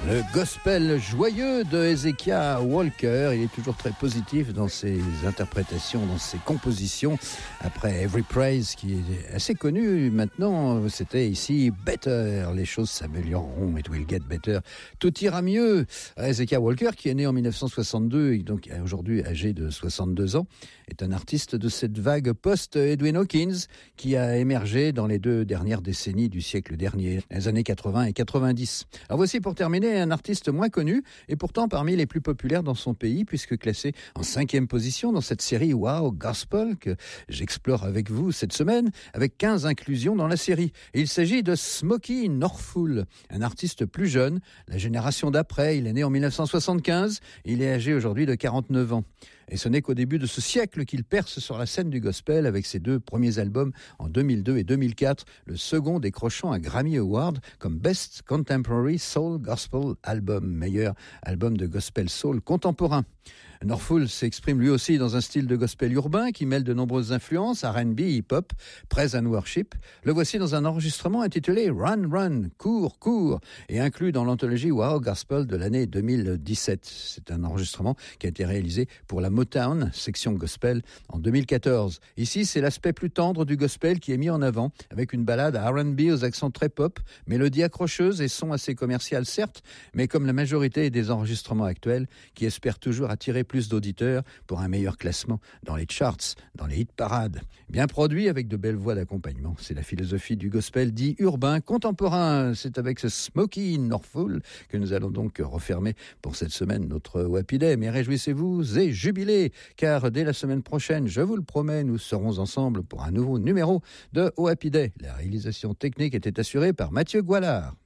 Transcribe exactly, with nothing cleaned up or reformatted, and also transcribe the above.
Le gospel joyeux de Hezekiah Walker, il est toujours très positif dans ses interprétations, dans ses compositions. Après Every Praise, qui est assez connu maintenant, c'était ici Better. Les choses s'amélioreront, it will get better. Tout ira mieux. Hezekiah Walker, qui est né en dix-neuf cent soixante-deux et donc aujourd'hui âgé de soixante-deux ans, est un artiste de cette vague post-Edwin Hawkins qui a émergé dans les deux dernières décennies du siècle dernier, les années quatre-vingts et quatre-vingt-dix. Alors voici pour terminer un artiste moins connu et pourtant parmi les plus populaires dans son pays puisque classé en cinquième position dans cette série Wow Gospel que j'explore avec vous cette semaine avec quinze inclusions dans la série. Et il s'agit de Smokie Norful, un artiste plus jeune, la génération d'après. Il est né en dix-neuf cent soixante-quinze, il est âgé aujourd'hui de quarante-neuf ans. Et ce n'est qu'au début de ce siècle qu'il perce sur la scène du gospel avec ses deux premiers albums en deux mille deux et deux mille quatre, le second décrochant un Grammy Award comme Best Contemporary Soul Gospel Album, meilleur album de gospel soul contemporain. Norful s'exprime lui aussi dans un style de gospel urbain qui mêle de nombreuses influences, R and B, hip-hop, praise and worship. Le voici dans un enregistrement intitulé Run Run, cours, cours, et inclus dans l'anthologie Wow Gospel de l'année deux mille dix-sept. C'est un enregistrement qui a été réalisé pour la Motown, section gospel, en deux mille quatorze. Ici, c'est l'aspect plus tendre du gospel qui est mis en avant, avec une ballade R and B aux accents très pop, mélodie accrocheuse et son assez commercial certes, mais comme la majorité des enregistrements actuels, qui espèrent toujours attirer plus d'auditeurs pour un meilleur classement dans les charts, dans les hit parades. Bien produit avec de belles voix d'accompagnement. C'est la philosophie du gospel dit urbain contemporain. C'est avec ce Smokie Norful que nous allons donc refermer pour cette semaine notre Happy Day. Mais réjouissez-vous et jubilez, car dès la semaine prochaine, je vous le promets, nous serons ensemble pour un nouveau numéro de Happy Day. La réalisation technique était assurée par Mathieu Goualard.